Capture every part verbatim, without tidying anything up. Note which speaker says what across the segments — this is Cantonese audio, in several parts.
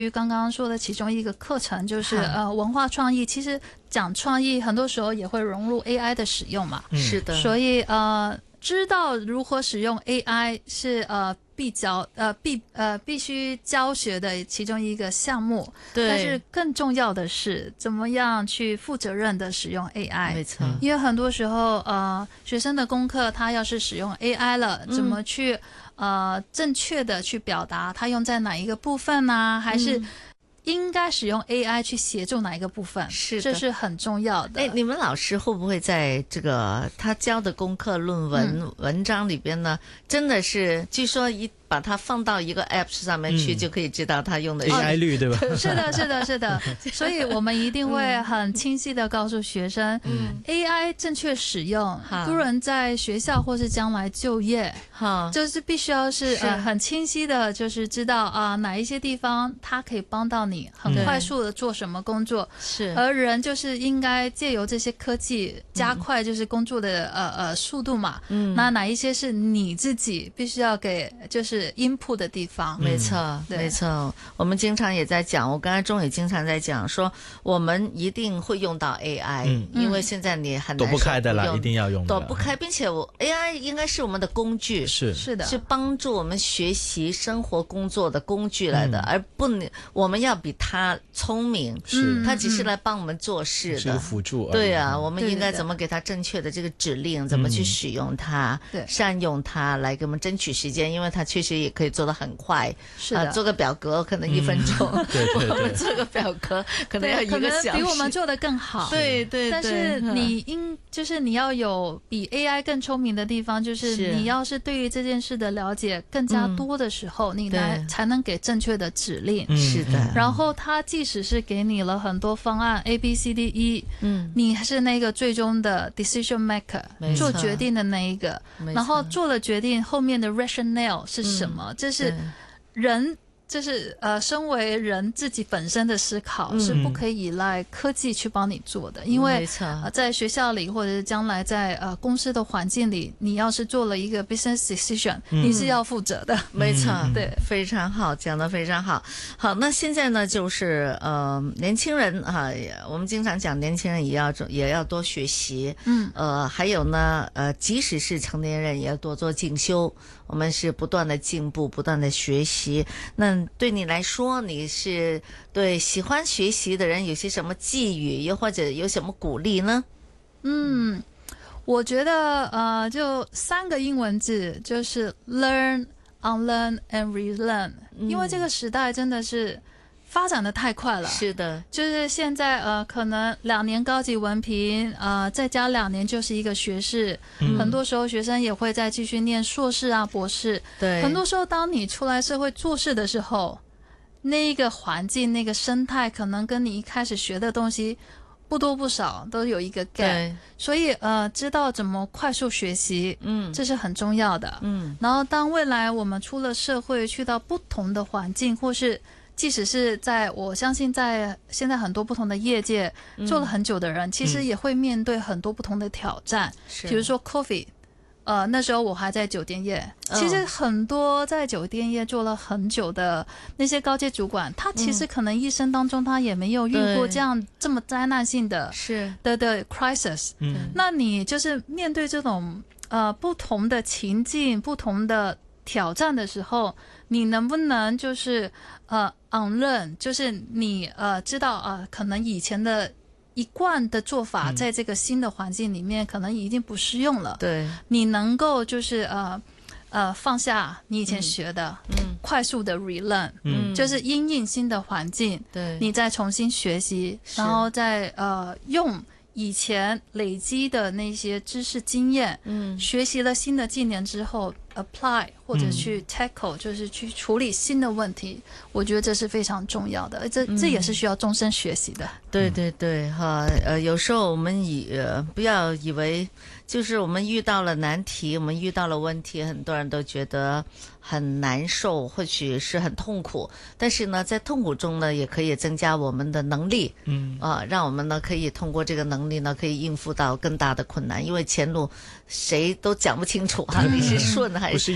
Speaker 1: 于刚刚说的其中一个课程就是呃文化创意，其实讲创意很多时候也会融入 A I 的使用嘛，
Speaker 2: 是的，
Speaker 1: 所以呃知道如何使用 A I 是呃必教呃必呃必须教学的其中一个项目，
Speaker 2: 对，
Speaker 1: 但是更重要的是怎么样去负责任的使用 A I，
Speaker 2: 没错，
Speaker 1: 因为很多时候呃学生的功课他要是使用 A I 了，怎么去、嗯、呃正确的去表达它用在哪一个部分呢、啊？还是应该使用 A I 去协助哪一个部分？
Speaker 2: 是的，
Speaker 1: 这是很重要的。
Speaker 2: 哎，你们老师会不会在这个他教的功课论文、嗯、文章里边呢？真的是，据说一把它放到一个 App 上面去，嗯、就可以知道它用的是
Speaker 3: A I 率，对吧？
Speaker 1: 是的，是的，是的。所以我们一定会很清晰的告诉学生，嗯、A I 正确使用，不论在学校或是将来就业，就是必须要是, 是呃很清晰的，就是知道啊、呃、哪一些地方它可以帮到你，很快速的做什么工作。是，而人就是应该借由这些科技加快就是工作的、嗯、呃呃速度嘛。嗯，那哪一些是你自己必须要给就是。input 的地方，
Speaker 2: 没错，没错。我们经常也在讲，我刚才钟也经常在讲，说我们一定会用到 A I，、嗯、因为现在你很难
Speaker 3: 躲不开的啦，一定要用的，
Speaker 2: 躲不开，并且我 A I 应该是我们的工具，
Speaker 3: 是
Speaker 1: 是的，
Speaker 2: 是帮助我们学习、生活、工作的工具来的，嗯、而不能我们要比他聪明，
Speaker 3: 是
Speaker 2: 他只是来帮我们做事的，
Speaker 3: 是个辅助。
Speaker 2: 对啊，我们应该怎么给他正确的这个指令，怎么去使用它，嗯、善用它来给我们争取时间，因为它确实。也可以做得很快，
Speaker 1: 是的、
Speaker 2: 啊，做个表格可能一分钟，
Speaker 3: 嗯、对对对，
Speaker 2: 我们做个表格可能要一个小时，
Speaker 1: 比我们做得更好。
Speaker 2: 对对对，
Speaker 1: 但是你应就是你要有比 A I 更聪明的地方，就是你要是对于这件事的了解更加多的时候，嗯、你来才能给正确的指令。
Speaker 2: 嗯、是的。
Speaker 1: 然后他即使是给你了很多方案 A B C D E， 嗯，你还是那个最终的 decision maker， 做决定的那一个，然后做了决定后面的 rationale 是什么？嗯、这是人，就是呃，身为人自己本身的思考、嗯、是不可以依赖科技去帮你做的，因为、呃、在学校里或者是将来在呃公司的环境里，你要是做了一个 business decision，、嗯、你是要负责的。
Speaker 2: 没错，
Speaker 1: 对，
Speaker 2: 非常好，讲得非常好。好，那现在呢，就是呃，年轻人哈、啊，我们经常讲年轻人也要也要多学习，嗯，呃，还有呢，呃，即使是成年人也要多做进修。我们是不断的进步，不断的学习。那对你来说，你是对喜欢学习的人有些什么寄语，又或者有什么鼓励呢？
Speaker 1: 嗯，我觉得呃，就三个英文字，就是 learn, unlearn and relearn、嗯、因为这个时代真的是发展的太快了，
Speaker 2: 是的，
Speaker 1: 就是现在呃，可能两年高级文凭，呃，再加两年就是一个学士，嗯、很多时候学生也会再继续念硕士啊、博士。
Speaker 2: 对，
Speaker 1: 很多时候当你出来社会做事的时候，那一个环境、那个生态，可能跟你一开始学的东西不多不少都有一个 gap， 所以呃，知道怎么快速学习，嗯，这是很重要的。嗯，然后当未来我们出了社会，去到不同的环境，或是即使是在我相信在现在很多不同的业界做了很久的人、嗯、其实也会面对很多不同的挑战，比如说 COVID， 呃，那时候我还在酒店业、哦、其实很多在酒店业做了很久的那些高阶主管，他其实可能一生当中他也没有遇过这样这么灾难性的是的的 crisis、嗯、那你就是面对这种呃不同的情境、不同的挑战的时候，你能不能就是呃 unlearn， 就是你呃知道呃可能以前的一贯的做法在这个新的环境里面可能已经不适用了，对、嗯，你能够就是呃呃放下你以前学的，嗯，快速的 relearn， 嗯，就是因应新的环境，对，你再重新学习，然后再呃用以前累积的那些知识经验，嗯，学习了新的技能之后 apply 或者去 tackle、嗯、就是去处理新的问题，我觉得这是非常重要的，这这也是需要终身学习的。
Speaker 2: 对对对哈，呃，有时候我们以呃不要以为就是我们遇到了难题，我们遇到了问题，很多人都觉得很难受，或许是很痛苦，但是呢，在痛苦中呢，也可以增加我们的能力，嗯啊、呃，让我们呢可以通过这个能力呢，可以应付到更大的困难，因为前路谁都讲不清楚哈，你是顺还是
Speaker 3: 不是一成不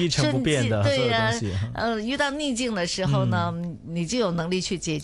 Speaker 3: 变的
Speaker 2: 对呀、
Speaker 3: 啊，
Speaker 2: 呃，遇到逆境的时候呢，嗯、你就有能力去解决。